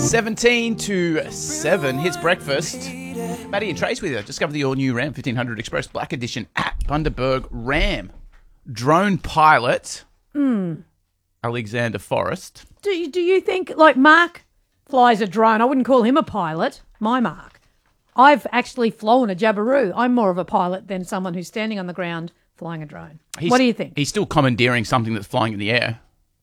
17 to 7 hits breakfast. Maddie and Trace with you. Discover the all-new Ram 1500 Express Black Edition at Bundaberg Ram. Drone pilot, Alexander Forrest. Do you think, like, Mark flies a drone? I wouldn't call him a pilot. My Mark. I've actually flown a Jabiru. I'm more of a pilot than someone who's standing on the ground flying a drone. What do you think? He's still commandeering something that's flying in the air.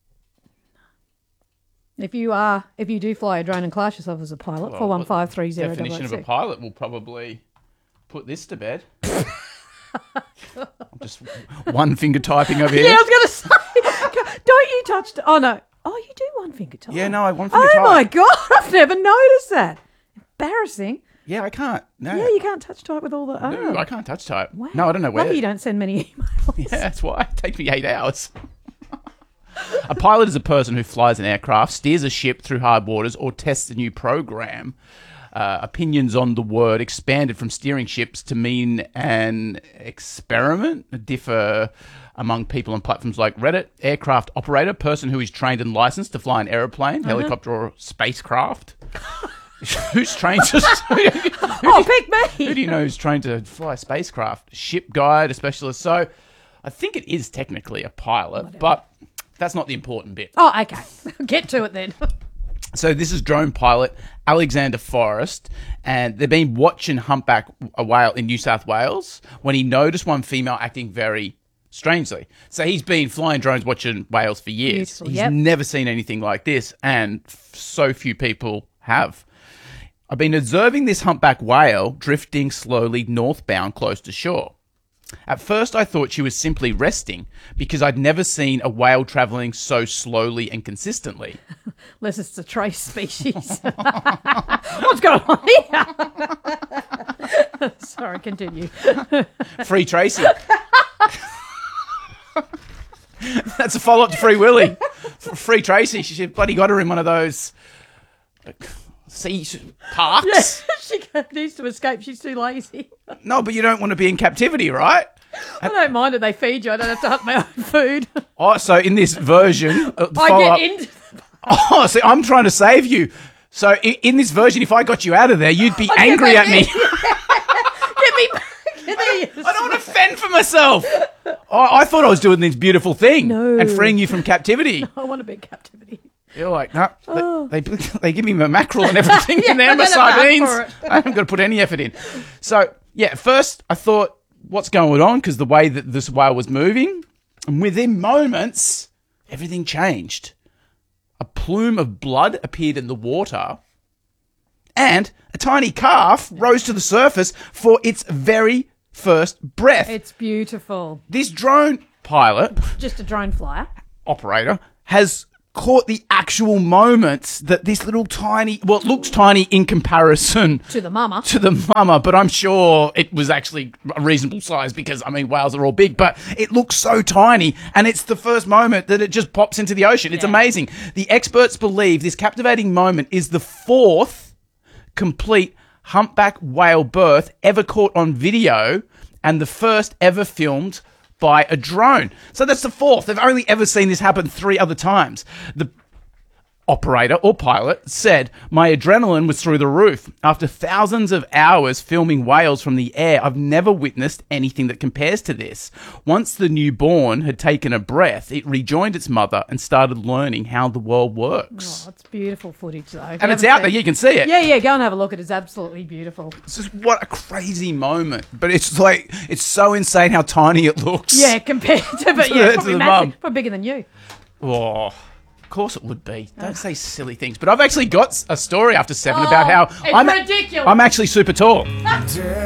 If you do fly a drone and class yourself as a pilot, 41530. Definition of a pilot will probably put this to bed. I'm just one finger typing over here. Yeah, I was going to say, don't you touch... Oh, no. Oh, you do one finger type. Yeah, no, I one finger type. Oh, my God. I've never noticed that. Embarrassing. Yeah, I can't. No. Yeah, you can't touch type with all the... No, I can't touch type. Wow. No, I don't know where. Lucky you don't send many emails. Yeah, that's why. It takes me 8 hours. A pilot is a person who flies an aircraft, steers a ship through hard waters, or tests a new program. Opinions on the word expanded from steering ships to mean an experiment differ among people on platforms like Reddit. Aircraft operator, person who is trained and licensed to fly an aeroplane, helicopter, or spacecraft. Who's trained to... Pick me! Who do you know who's trained to fly a spacecraft? Ship guide, a specialist. So I think it is technically a pilot, but that's not the important bit. Oh, okay. Get to it then. So this is drone pilot Alexander Forrest, and they've been watching humpback a whale in New South Wales when he noticed one female acting very strangely. So he's been flying drones watching whales for years. Beautiful, He's yep. never seen anything like this, and so few people have. I've been observing this humpback whale drifting slowly northbound close to shore. At first, I thought she was simply resting because I'd never seen a whale travelling so slowly and consistently. Unless it's a trace species. What's going on here? Sorry, continue. Free Tracy. That's a follow-up to Free Willy. Free Tracy. She bloody got her in one of those sea parks. Yeah, she needs to escape. She's too lazy. No, but you don't want to be in captivity, right? I don't mind if they feed you. I don't have to hunt my own food. Oh, so in this version, I get into... Oh, see, I'm trying to save you. So in this version, if I got you out of there, you'd be angry at me. Get me back. I don't want to fend for myself. Oh, I thought I was doing this beautiful thing and freeing you from captivity. I want to be in captivity. You're like, no, they give me my mackerel and everything in there, my sardines. I haven't got to put any effort in. So, yeah, at first I thought, what's going on? Because the way that this whale was moving, and within moments, everything changed. A plume of blood appeared in the water, and a tiny calf rose to the surface for its very first breath. It's beautiful. This drone pilot, Just a drone flyer. operator, has caught the actual moments that this little tiny, well, it looks tiny in comparison To the mama. but I'm sure it was actually a reasonable size because, I mean, whales are all big, but it looks so tiny, and it's the first moment that it just pops into the ocean. It's amazing. The experts believe this captivating moment is the fourth complete humpback whale birth ever caught on video and the first ever filmed by a drone. So that's the fourth. They've only ever seen this happen 3 other times. The operator or pilot said, my adrenaline was through the roof. After thousands of hours filming whales from the air, I've never witnessed anything that compares to this. Once the newborn had taken a breath, it rejoined its mother and started learning how the world works. Oh, it's beautiful footage, though. And it's out there. You can see it. Yeah, go and have a look. It is absolutely beautiful. It's just what a crazy moment. But it's like, it's so insane how tiny it looks. Yeah, compared to, but To yeah, the probably mum. massive. Probably bigger than you. Oh, of course it would be. Don't say silly things. But I've actually got a story after 7 about how it's ridiculous. I'm actually super tall.